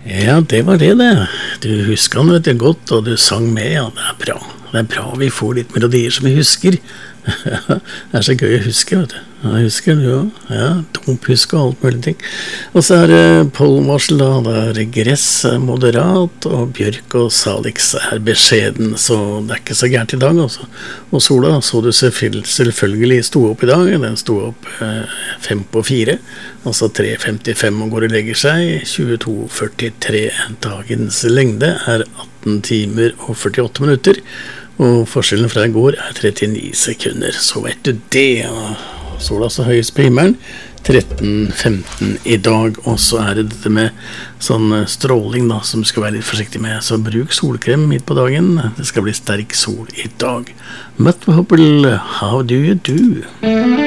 Ja, det var det. Du husker han, vet du, godt, og du sang med, ja, det er bra. Det er bra vi får litt melodier som vi husker. Det er så gøy å huske, vet du. Jeg husker det jo. Ja, dumphusk og alt mulig ting. Og så er det pollenvarsel da, det er gress moderat, og bjørk og salix er beskjeden, så det er ikke så gærent i dag, altså. Og sola så du selvfølgelig sto opp i dag, den sto opp 3:55, altså 3:55 og går og legger seg, 22:43. Dagens lengde er 18 timer og 48 minutter, og forskjellen fra i går er 39 sekunder, så vet du det. Sola så høyest på himmelen 13:15 i dag, og så er det dette med sånn stråling da, som du skal være litt forsiktig med, så bruk solkrem midt på dagen, det skal bli sterk sol i dag. Møtt med Hoppel, how do you do?